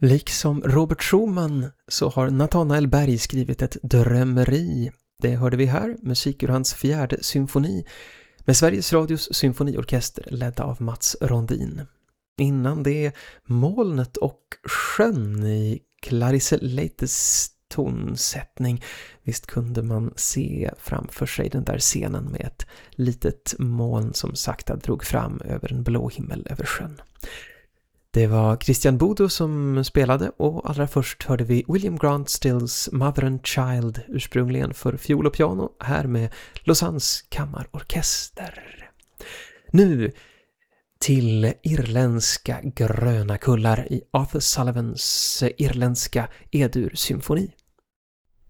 Liksom Robert Schumann så har Nathanael Berg skrivit ett drömmeri. Det hörde vi här, musik ur hans 4:e symfoni med Sveriges Radios symfoniorkester ledda av Mats Rondin. Innan det Molnet och sjön i Clarisse Leites tonsättning. Visst kunde man se framför sig den där scenen med ett litet moln som sakta drog fram över en blå himmel över sjön. Det var Christian Bodo som spelade och allra först hörde vi William Grant Stills Mother and Child ursprungligen för fiol och piano här med Lausannes kammarorkester. Nu till irländska gröna kullar i Arthur Sullivans irländska Edur-symfoni.